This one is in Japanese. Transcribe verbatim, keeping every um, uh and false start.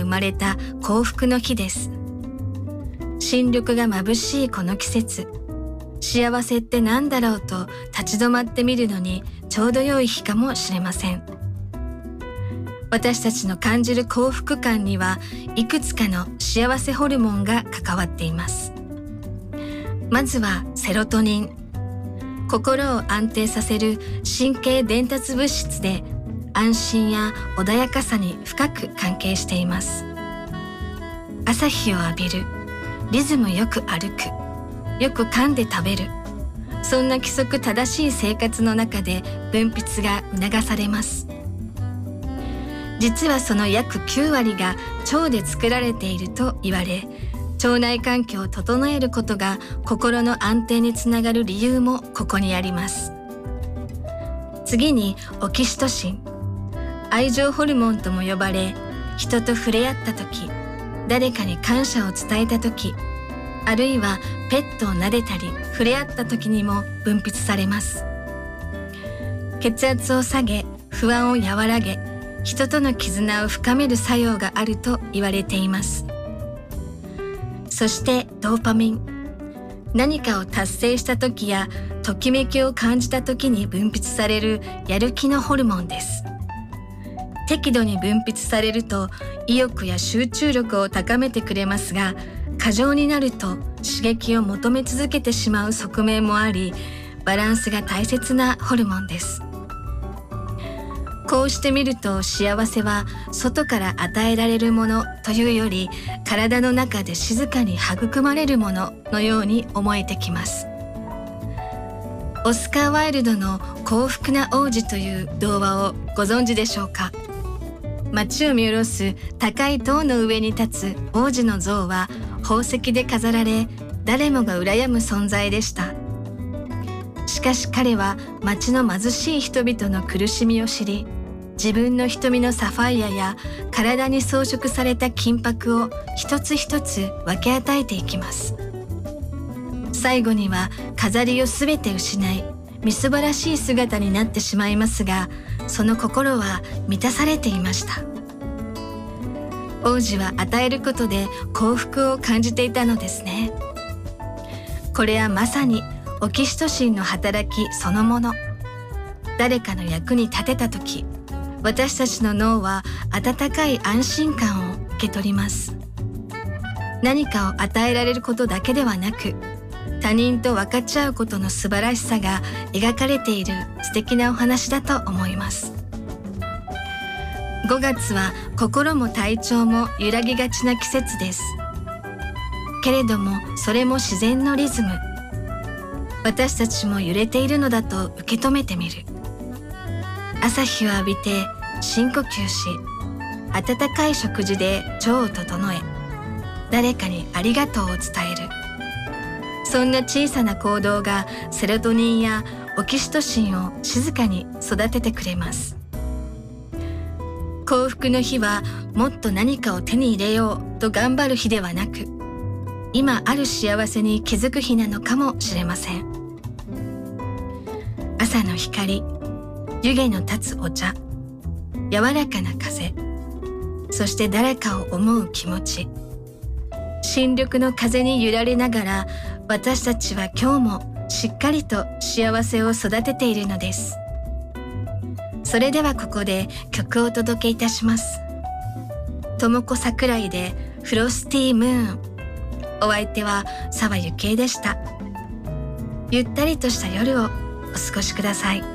生まれた幸福の日です。新緑が眩しいこの季節、幸せって何だろうと立ち止まってみるのにちょうど良い日かもしれません。私たちの感じる幸福感にはいくつかの幸せホルモンが関わっています。まずはセロトニン。心を安定させる神経伝達物質で、安心や穏やかさに深く関係しています。朝日を浴びる、リズムよく歩く、よく噛んで食べる、そんな規則正しい生活の中で分泌が促されます。実はその約きゅうわりが腸で作られていると言われ、腸内環境を整えることが心の安定につながる理由もここにあります。次にオキシトシン。愛情ホルモンとも呼ばれ、人と触れ合った時、誰かに感謝を伝えた時、あるいはペットを撫でたり触れ合った時にも分泌されます。血圧を下げ、不安を和らげ、人との絆を深める作用があると言われています。そしてドーパミン。何かを達成した時やときめきを感じた時に分泌されるやる気のホルモンです。適度に分泌されると意欲や集中力を高めてくれますが、過剰になると刺激を求め続けてしまう側面もあり、バランスが大切なホルモンです。こうしてみると、幸せは外から与えられるものというより、体の中で静かに育まれるもののように思えてきます。オスカー・ワイルドの幸福な王子という童話をご存知でしょうか。街を見下ろす高い塔の上に立つ王子の像は宝石で飾られ、誰もが羨む存在でした。しかし彼は街の貧しい人々の苦しみを知り、自分の瞳のサファイアや体に装飾された金箔を一つ一つ分け与えていきます。最後には飾りをすべて失い、みすぼらしい姿になってしまいますが、その心は満たされていました。王子は与えることで幸福を感じていたのですね。これはまさにオキシトシンの働きそのもの。誰かの役に立てたとき、私たちの脳は温かい安心感を受け取ります。何かを与えられることだけではなく、他人と分かち合うことの素晴らしさが描かれている素敵なお話だと思います。ごがつは心も体調も揺らぎがちな季節です。けれどもそれも自然のリズム。私たちも揺れているのだと受け止めてみる。朝日を浴びて深呼吸し、温かい食事で腸を整え、誰かにありがとうを伝える。そんな小さな行動がセロトニンやオキシトシンを静かに育ててくれます。幸福の日はもっと何かを手に入れようと頑張る日ではなく、今ある幸せに気づく日なのかもしれません。朝の光、湯気の立つお茶、柔らかな風、そして誰かを思う気持ち。新緑の風に揺られながら、私たちは今日もしっかりと幸せを育てているのです。それではここで曲をお届けいたします。友子桜井でフロスティームーン。お相手は澤ゆきえでした。ゆったりとした夜をお過ごしください。